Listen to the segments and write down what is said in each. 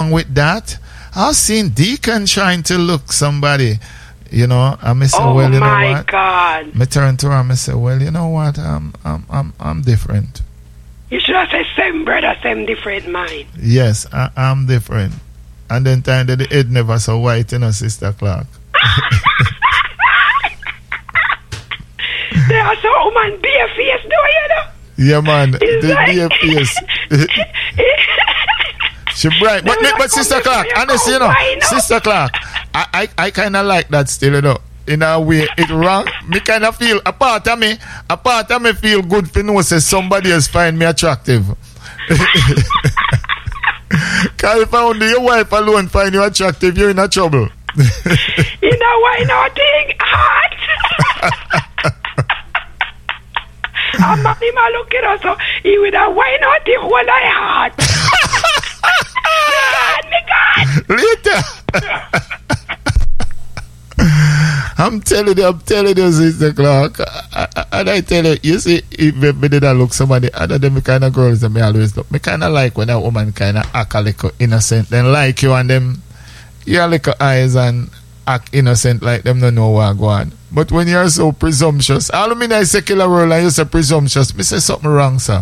with that. I've seen Deacon trying to look somebody, you know, and I say, well, you know what? Oh my God! Me turn to her and I say, well, you know what? I'm different. You should have said same brother, same different mind. Yes, I'm different. And then time that the head never so white, you know, Sister Clark. There are some woman bare face, do you know? Yeah, man. It's The like... bare face. She bright. But Sister Clark, honestly, you know, Sister Clark, I kind of like that still, you know. In a way, it wrong. Me kind of feel, a part of me feel good for know say somebody else find me attractive. Because if only your wife alone find you attractive, you're in a trouble. You know why nothing hot? I'm not even looking at so he would have why not the whole I hot. Me God. Later. I'm telling you, Sister Clark. And I tell you see, if me did look somebody other than me kind of girls that me always look. Me kind of like when a woman kind of act a little innocent, then like you and them, you have little eyes and act innocent like them don't know what go on. But when you're so presumptuous, all of me in a secular world and you say presumptuous, me say something wrong, sir.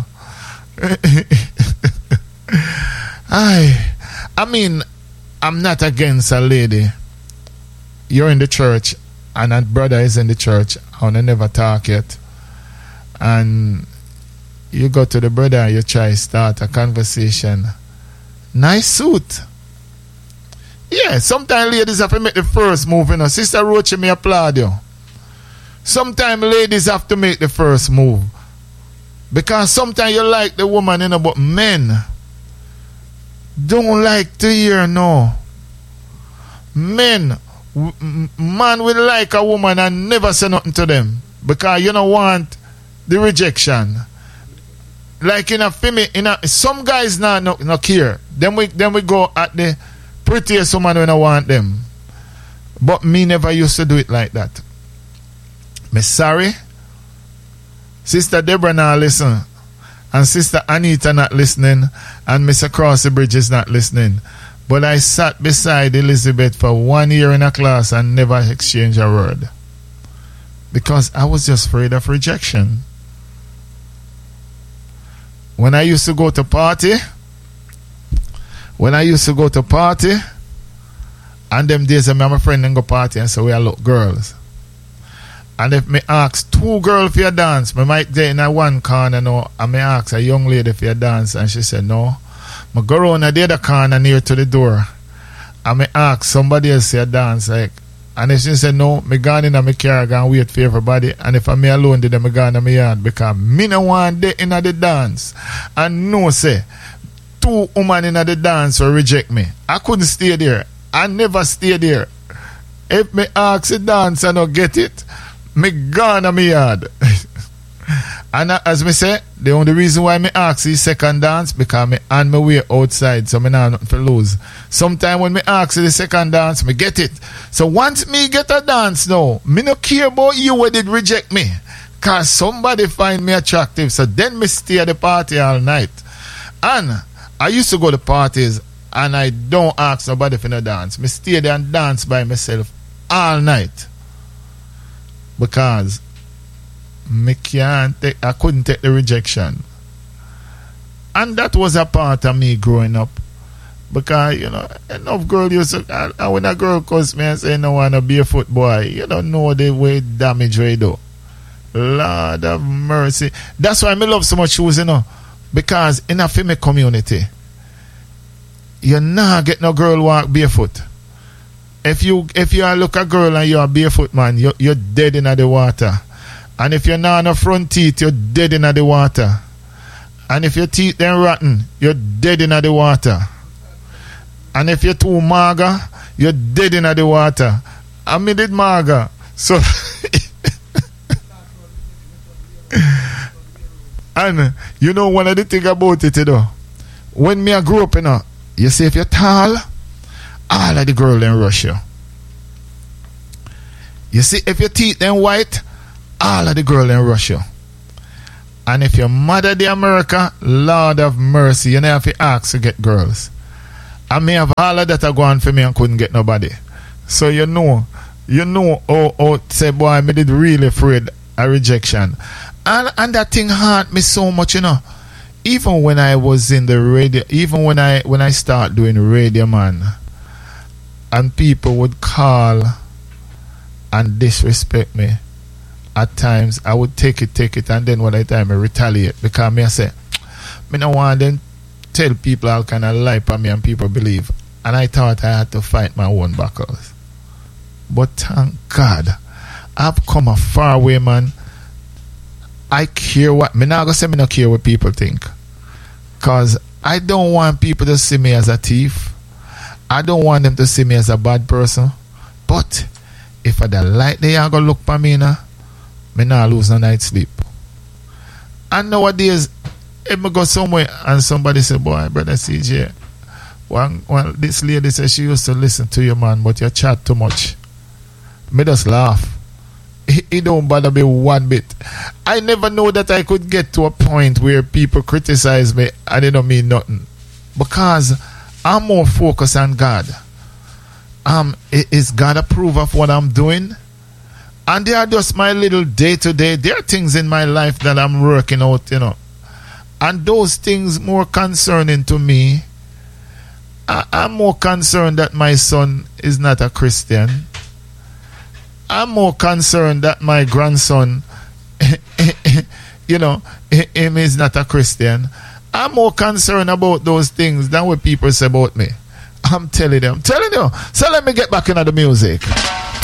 I mean, I'm not against a lady. You're in the church and a brother is in the church and I never talk yet. And you go to the brother and you try to start a conversation. Nice suit. Yeah, sometimes ladies have to make the first move, you know. Sister Roche, me applaud you. Sometimes ladies have to make the first move. Because sometimes you like the woman, you know, but men don't like to hear no. Man will like a woman and never say nothing to them. Because you don't want the rejection. Like in a female, some guys now no care. Then we go at the prettiest woman when I want them. But me never used to do it like that. Me sorry. Sister Deborah not listen. And Sister Anita not listening. And Mr. Cross the Bridge is not listening. But I sat beside Elizabeth for 1 year in a class and never exchanged a word. Because I was just afraid of rejection. When I used to go to party, and them days I'm a friend and go party and so we are look girls. And if me ask 2 girls for your dance, me might get in a one corner now, and me ask a young lady for your dance and she said no. I go around the other corner near to the door and me ask somebody else for your dance like, and if she said no, me gone in my car and wait for everybody, and if I'm me alone then me gone in my yard because me no want they in the dance. And no say 2 women in the dance will reject me. I couldn't stay there. I never stay there. If me ask the dance and not get it, me gone in my yard. And as me say, the only reason why me ask the second dance because me on my way outside, so me not have nothing to lose. Sometime when me ask the second dance, me get it. So once me get a dance now, me no care about you who did reject me. Cause somebody find me attractive. So then me stay at the party all night. And I used to go to parties and I don't ask nobody for no dance. Me stay there and dance by myself all night. Because I couldn't take the rejection. And that was a part of me growing up. Because, you know, enough girl used to, and when a girl calls me and say, no, I want to be a foot boy, you don't know the way damage we do. Lord of mercy. That's why I love so much shoes, you know. Because in a female community, you not get no girl walk barefoot. If you look a girl and you're a barefoot man, you're dead in the water. And if you're not on the front teeth, you're dead in the water. And if your teeth then rotten, you're dead in the water. And if you're too mager, you're dead in the water. I mean it mager. So and you know one of the things about it, you know, when me I grew up, you know, you see if you're tall, all of the girls in rush you. You see if your teeth then white, all of the girls in rush you. And if your mother the America, Lord of mercy, you never have to ask to get girls. I may have all of that go on for me and couldn't get nobody. So you know, say boy, me did really afraid of rejection. And that thing hurt me so much, you know. Even when I was in the radio, even when I start doing radio, man, and people would call and disrespect me, at times I would take it, and then one time I retaliate, because me I say, me no want them tell people all kind of lie for me and people believe. And I thought I had to fight my own battles. But thank God, I've come a far way, man. I care what, me not gonna say me not care what people think. Cause I don't want people to see me as a thief. I don't want them to see me as a bad person. But if I don't like they are gonna look for me now, me not lose no night's sleep. And nowadays, if I go somewhere and somebody say, boy, brother CJ, well, this lady says she used to listen to you, man, but you chat too much. Me just laugh. It don't bother me one bit. I never know that I could get to a point where people criticize me and they don't mean nothing. Because I'm more focused on God. Is God approve of what I'm doing? And they are just my little day-to-day. There are things in my life that I'm working out, you know. And those things more concerning to me. I'm more concerned that my son is not a Christian. I'm more concerned that my grandson, you know, him is not a Christian. I'm more concerned about those things than what people say about me. I'm telling you. So let me get back into the music.